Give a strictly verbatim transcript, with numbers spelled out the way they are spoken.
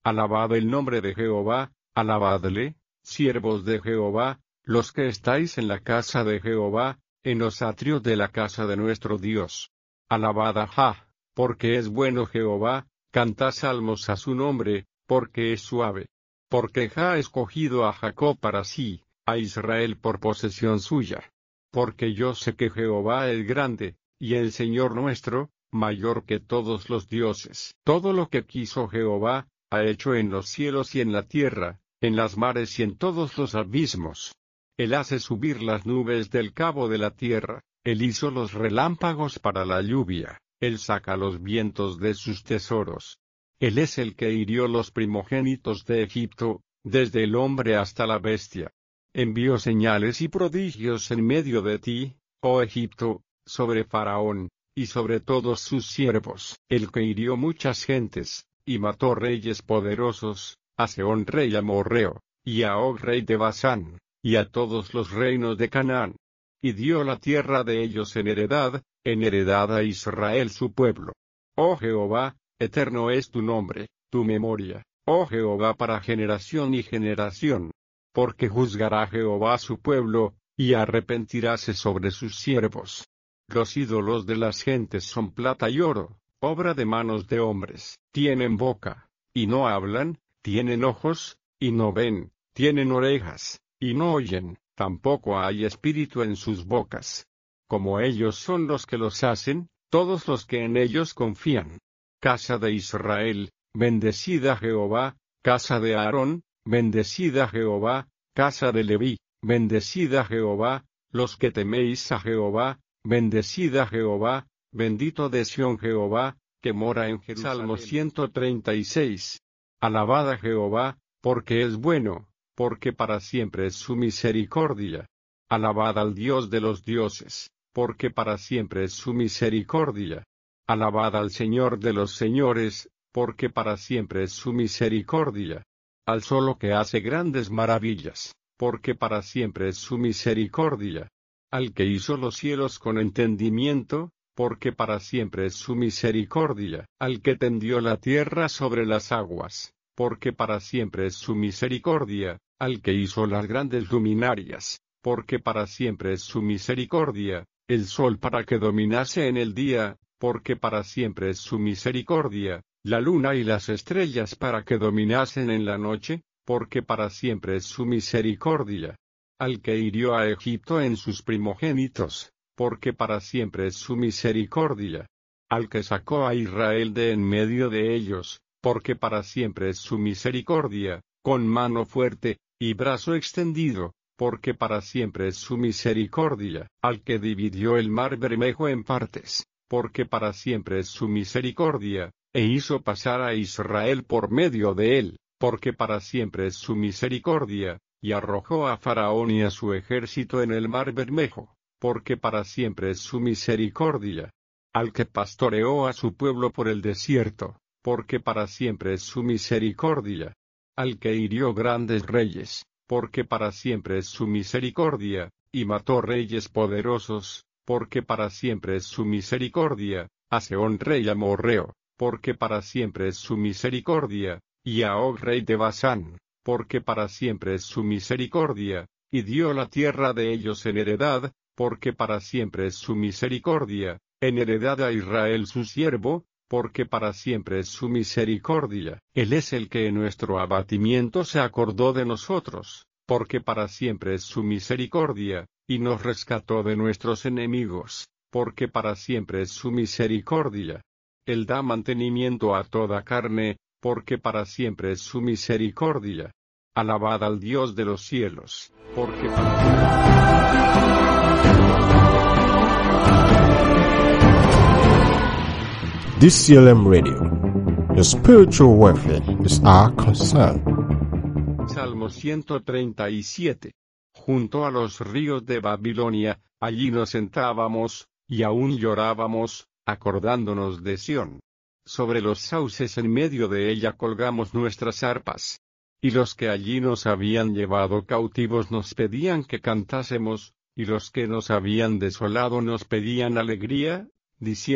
Alabad el nombre de Jehová, alabadle, siervos de Jehová, los que estáis en la casa de Jehová, en los atrios de la casa de nuestro Dios. Alabad a Jah, porque es bueno Jehová, cantad salmos a su nombre, porque es suave. Porque Jah ha escogido a Jacob para sí, a Israel por posesión suya. Porque yo sé que Jehová es grande, y el Señor nuestro, mayor que todos los dioses. Todo lo que quiso Jehová, ha hecho en los cielos y en la tierra, en las mares y en todos los abismos. Él hace subir las nubes del cabo de la tierra, Él hizo los relámpagos para la lluvia, Él saca los vientos de sus tesoros. Él es el que hirió los primogénitos de Egipto, desde el hombre hasta la bestia. Envió señales y prodigios en medio de ti, oh Egipto, sobre Faraón, y sobre todos sus siervos, el que hirió muchas gentes, y mató reyes poderosos, a Sehón rey amorreo, y a Og rey de Basán, y a todos los reinos de Canaán. Y dio la tierra de ellos en heredad, en heredad a Israel su pueblo. Oh Jehová, eterno es tu nombre, tu memoria, oh Jehová para generación y generación. Porque juzgará Jehová su pueblo, y arrepentiráse sobre sus siervos. Los ídolos de las gentes son plata y oro, obra de manos de hombres. Tienen boca, y no hablan, tienen ojos, y no ven, tienen orejas, y no oyen, tampoco hay espíritu en sus bocas. Como ellos son los que los hacen, todos los que en ellos confían. Casa de Israel, bendecida Jehová, casa de Aarón, bendecida Jehová, casa de Leví, bendecida Jehová, los que teméis a Jehová, bendecida Jehová, bendito de Sión Jehová, que mora en Jerusalén. Salmo ciento treinta y seis. Alabad a Jehová, porque es bueno, porque para siempre es su misericordia. Alabad al Dios de los dioses, porque para siempre es su misericordia. Alabad al Señor de los señores, porque para siempre es su misericordia. Al solo que hace grandes maravillas, porque para siempre es su misericordia. Al que hizo los cielos con entendimiento, porque para siempre es su misericordia. Al que tendió la tierra sobre las aguas, porque para siempre es su misericordia. Al que hizo las grandes luminarias, porque para siempre es su misericordia. El sol para que dominase en el día, porque para siempre es su misericordia. La luna y las estrellas para que dominasen en la noche, porque para siempre es su misericordia. Al que hirió a Egipto en sus primogénitos, porque para siempre es su misericordia. Al que sacó a Israel de en medio de ellos, porque para siempre es su misericordia, con mano fuerte, y brazo extendido, porque para siempre es su misericordia. Al que dividió el mar Bermejo en partes, porque para siempre es su misericordia, e hizo pasar a Israel por medio de él, porque para siempre es su misericordia, y arrojó a Faraón y a su ejército en el mar Bermejo, porque para siempre es su misericordia. Al que pastoreó a su pueblo por el desierto, porque para siempre es su misericordia. Al que hirió grandes reyes, porque para siempre es su misericordia, y mató reyes poderosos, porque para siempre es su misericordia, a Sehón rey amorreo, porque para siempre es su misericordia, y a Og rey de Basán, porque para siempre es su misericordia, y dio la tierra de ellos en heredad, porque para siempre es su misericordia, en heredad a Israel su siervo, porque para siempre es su misericordia. Él es el que en nuestro abatimiento se acordó de nosotros, porque para siempre es su misericordia, y nos rescató de nuestros enemigos, porque para siempre es su misericordia. Él da mantenimiento a toda carne, porque para siempre es su misericordia. Alabad al Dios de los cielos, porque This C L M Radio, your spiritual welfare is our concern. Salmo ciento treinta y siete. Junto a los ríos de Babilonia, allí nos sentábamos, y aún llorábamos, acordándonos de Sión. Sobre los sauces en medio de ella colgamos nuestras arpas. Y los que allí nos habían llevado cautivos nos pedían que cantásemos, y los que nos habían desolado nos pedían alegría, diciendo: